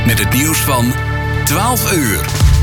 Met het nieuws van 12 uur.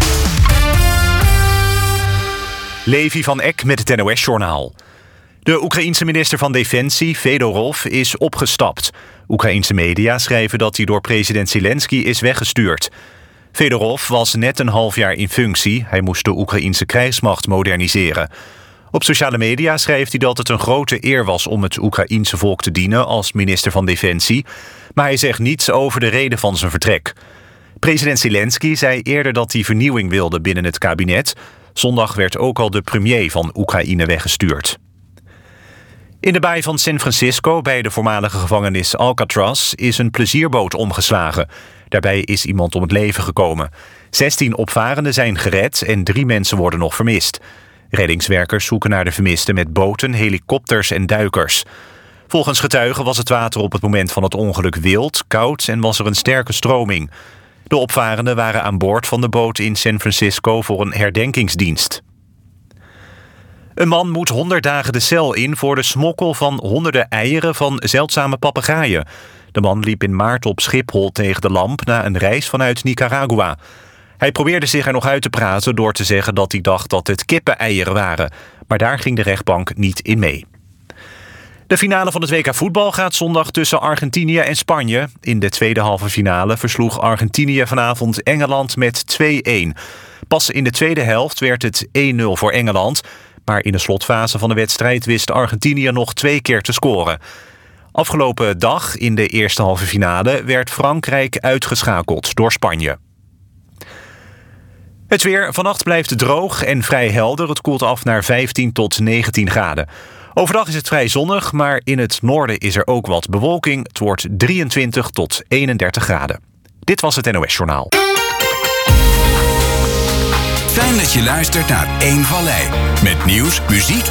Levi van Eck met het NOS-journaal. De Oekraïense minister van Defensie, Fedorov, is opgestapt. Oekraïense media schrijven dat hij door president Zelensky is weggestuurd. Fedorov was net een half jaar in functie. Hij moest de Oekraïense krijgsmacht moderniseren. Op sociale media schrijft hij dat het een grote eer was om het Oekraïense volk te dienen als minister van Defensie. Maar hij zegt niets over de reden van zijn vertrek. President Zelensky zei eerder dat hij vernieuwing wilde binnen het kabinet. Zondag werd ook al de premier van Oekraïne weggestuurd. In de baai van San Francisco, bij de voormalige gevangenis Alcatraz, is een plezierboot omgeslagen. Daarbij is iemand om het leven gekomen. 16 opvarenden zijn gered en 3 mensen worden nog vermist. Reddingswerkers zoeken naar de vermisten met boten, helikopters en duikers. Volgens getuigen was het water op het moment van het ongeluk wild, koud en was er een sterke stroming. De opvarenden waren aan boord van de boot in San Francisco voor een herdenkingsdienst. Een man moet 100 dagen de cel in voor de smokkel van honderden eieren van zeldzame papegaaien. De man liep in maart op Schiphol tegen de lamp na een reis vanuit Nicaragua. Hij probeerde zich er nog uit te praten door te zeggen dat hij dacht dat het kippeneieren waren. Maar daar ging de rechtbank niet in mee. De finale van het WK voetbal gaat zondag tussen Argentinië en Spanje. In de tweede halve finale versloeg Argentinië vanavond Engeland met 2-1. Pas in de tweede helft werd het 1-0 voor Engeland. Maar in de slotfase van de wedstrijd wist Argentinië nog 2 keer te scoren. Afgelopen dag in de eerste halve finale werd Frankrijk uitgeschakeld door Spanje. Het weer. Vannacht blijft het droog en vrij helder. Het koelt af naar 15 tot 19 graden. Overdag is het vrij zonnig, maar in het noorden is er ook wat bewolking. Het wordt 23 tot 31 graden. Dit was het NOS Journaal. Fijn dat je luistert naar Eén Vallei. Met nieuws, muziek